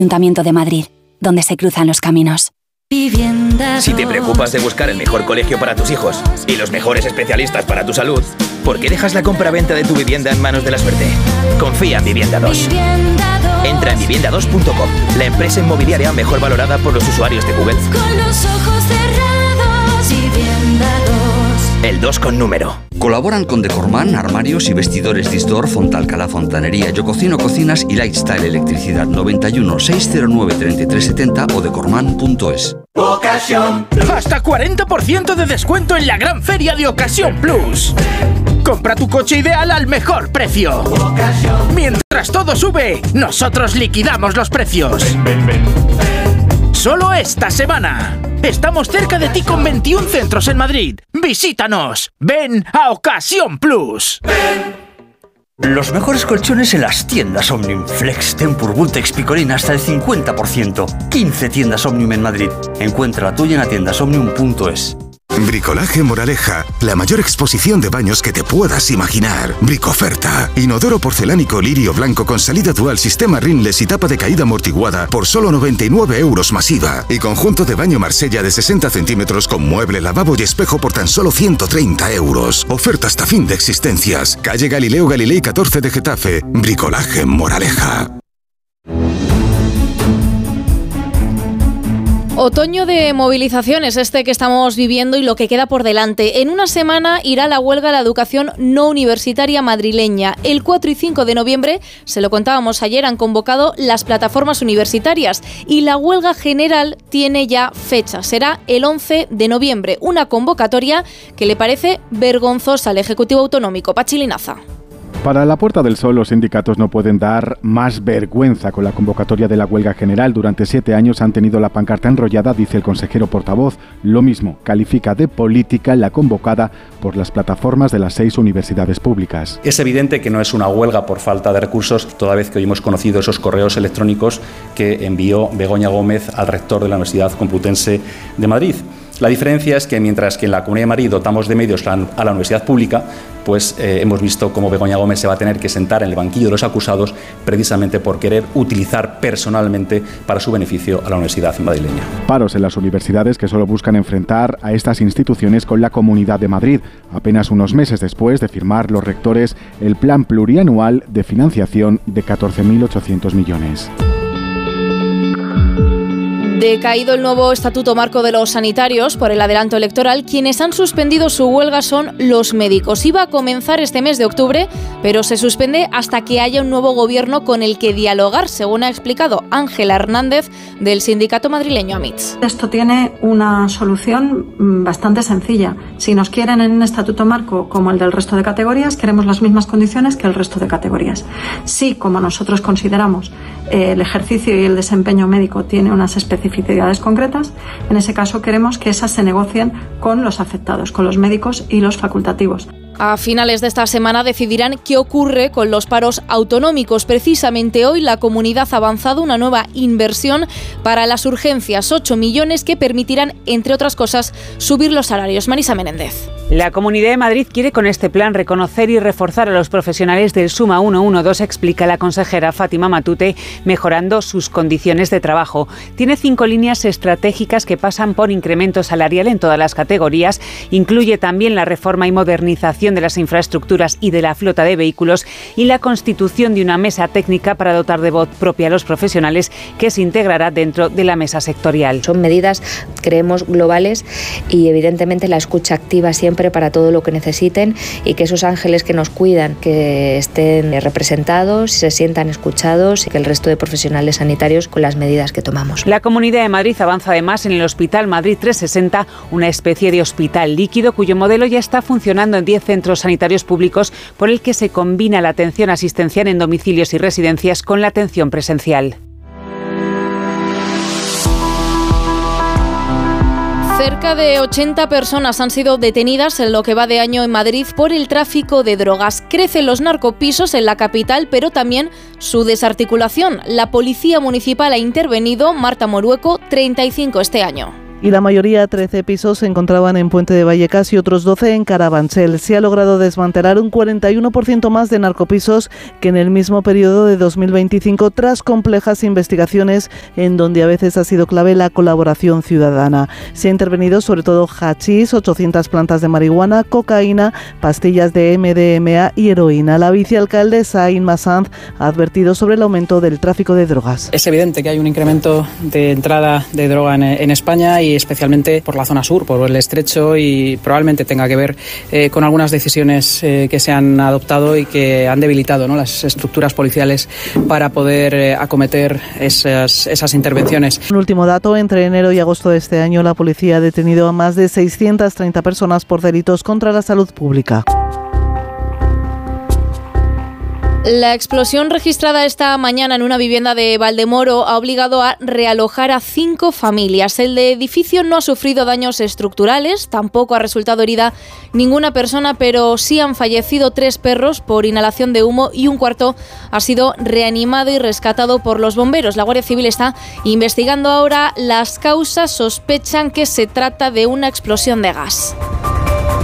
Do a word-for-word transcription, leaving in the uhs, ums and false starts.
Ayuntamiento de Madrid, donde se cruzan los caminos. Si te preocupas de buscar el mejor colegio para tus hijos y los mejores especialistas para tu salud, ¿por qué dejas la compra-venta de tu vivienda en manos de la suerte? Confía en Vivienda dos. Entra en vivienda dos punto com, la empresa inmobiliaria mejor valorada por los usuarios de Google. Con los ojos cerrados, Vivienda dos. El dos con número. Colaboran con Decorman, armarios y vestidores Disdor, Fontalcala Fontanería, Yo Cocino Cocinas y Lifestyle Electricidad. Noventa y uno, seiscientos nueve, treinta y tres setenta o decorman punto es. Ocasión. Hasta cuarenta por ciento de descuento en la gran feria de Ocasión Plus. Compra tu coche ideal al mejor precio. Ocasión. Mientras todo sube, nosotros liquidamos los precios. Ven, ven, ven. Solo esta semana. Estamos cerca de ti con veintiún centros en Madrid. Visítanos. Ven a Ocasión Plus. Ven. Los mejores colchones en las tiendas Omnium. Flex, Tempur, Vultex, Picolín hasta el cincuenta por ciento. quince tiendas Omnium en Madrid. Encuentra la tuya en atiendas omnium punto es. Bricolaje Moraleja, la mayor exposición de baños que te puedas imaginar. Bricoferta, inodoro porcelánico lirio blanco con salida dual, sistema rinless y tapa de caída amortiguada por solo noventa y nueve euros masiva. Y conjunto de baño Marsella de sesenta centímetros con mueble, lavabo y espejo por tan solo ciento treinta euros. Oferta hasta fin de existencias. Calle Galileo Galilei catorce de Getafe. Bricolaje Moraleja. Otoño de movilizaciones este que estamos viviendo y lo que queda por delante. En una semana irá la huelga a la educación no universitaria madrileña. El cuatro y cinco de noviembre, se lo contábamos ayer, han convocado las plataformas universitarias y la huelga general tiene ya fecha. Será el once de noviembre, una convocatoria que le parece vergonzosa al Ejecutivo Autonómico. Pachi Linaza. Para la Puerta del Sol, los sindicatos no pueden dar más vergüenza con la convocatoria de la huelga general. Durante siete años han tenido la pancarta enrollada, dice el consejero portavoz. Lo mismo, califica de política la convocada por las plataformas de las seis universidades públicas. Es evidente que no es una huelga por falta de recursos, toda vez que hoy hemos conocido esos correos electrónicos que envió Begoña Gómez al rector de la Universidad Complutense de Madrid. La diferencia es que mientras que en la Comunidad de Madrid dotamos de medios a la universidad pública, pues eh, hemos visto cómo Begoña Gómez se va a tener que sentar en el banquillo de los acusados precisamente por querer utilizar personalmente para su beneficio a la universidad madrileña. Paros en las universidades que solo buscan enfrentar a estas instituciones con la Comunidad de Madrid, apenas unos meses después de firmar los rectores el plan plurianual de financiación de catorce mil ochocientos millones. Decaído el nuevo Estatuto Marco de los Sanitarios por el adelanto electoral, quienes han suspendido su huelga son los médicos. Iba a comenzar este mes de octubre, pero se suspende hasta que haya un nuevo gobierno con el que dialogar, según ha explicado Ángela Hernández del sindicato madrileño AMITS. Esto tiene una solución bastante sencilla. Si nos quieren en un Estatuto Marco como el del resto de categorías, queremos las mismas condiciones que el resto de categorías. Si, como nosotros consideramos, eh, el ejercicio y el desempeño médico tiene unas especificidades concretas, en ese caso queremos que esas se negocien con los afectados, con los médicos y los facultativos. A finales de esta semana decidirán qué ocurre con los paros autonómicos. Precisamente hoy la comunidad ha avanzado una nueva inversión para las urgencias, ocho millones que permitirán, entre otras cosas, subir los salarios. Marisa Menéndez. La Comunidad de Madrid quiere con este plan reconocer y reforzar a los profesionales del Suma ciento doce, explica la consejera Fátima Matute, mejorando sus condiciones de trabajo. Tiene cinco líneas estratégicas que pasan por incremento salarial en todas las categorías. Incluye también la reforma y modernización de las infraestructuras y de la flota de vehículos y la constitución de una mesa técnica para dotar de voz propia a los profesionales que se integrará dentro de la mesa sectorial. Son medidas, creemos, globales y evidentemente la escucha activa siempre para todo lo que necesiten y que esos ángeles que nos cuidan, que estén representados, se sientan escuchados y que el resto de profesionales sanitarios con las medidas que tomamos. La Comunidad de Madrid avanza además en el Hospital Madrid trescientos sesenta, una especie de hospital líquido cuyo modelo ya está funcionando en diez centros sanitarios públicos, por el que se combina la atención asistencial en domicilios y residencias con la atención presencial. Cerca de ochenta personas han sido detenidas en lo que va de año en Madrid por el tráfico de drogas. Crecen los narcopisos en la capital, pero también su desarticulación. La Policía Municipal ha intervenido, Marta Morueco, treinta y cinco este año. y la mayoría, trece pisos, se encontraban en Puente de Vallecas y otros doce en Carabanchel. Se ha logrado desmantelar un cuarenta y uno por ciento más de narcopisos que en el mismo periodo de dos mil veinticinco, tras complejas investigaciones en donde a veces ha sido clave la colaboración ciudadana. Se ha intervenido sobre todo hachís, ochocientas plantas de marihuana, cocaína, pastillas de M D M A y heroína. La vicealcaldesa Inma Sanz ha advertido sobre el aumento del tráfico de drogas. Es evidente que hay un incremento de entrada de droga en, en España y especialmente por la zona sur, por el estrecho, y probablemente tenga que ver eh, con algunas decisiones eh, que se han adoptado y que han debilitado, ¿no?, las estructuras policiales para poder eh, acometer esas, esas intervenciones. Un último dato: entre enero y agosto de este año la policía ha detenido a más de seiscientas treinta personas por delitos contra la salud pública. La explosión registrada esta mañana en una vivienda de Valdemoro ha obligado a realojar a cinco familias. El edificio no ha sufrido daños estructurales, tampoco ha resultado herida ninguna persona, pero sí han fallecido tres perros por inhalación de humo y un cuarto ha sido reanimado y rescatado por los bomberos. La Guardia Civil está investigando ahora las causas. Sospechan que se trata de una explosión de gas.